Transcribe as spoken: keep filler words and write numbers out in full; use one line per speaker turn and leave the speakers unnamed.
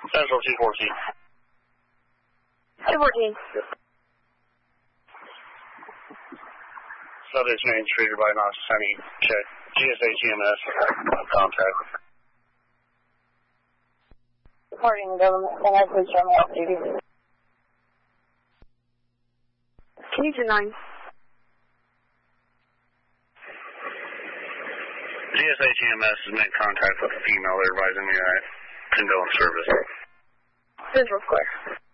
Central two fourteen.
two fourteen.
Subject name treated by Knox County. Check. G S A G M S. Contact.
Reporting government center, please show me off duty. Can you do nine?
G S A G M S has made contact with a female advising me that condolence service.
Central Square.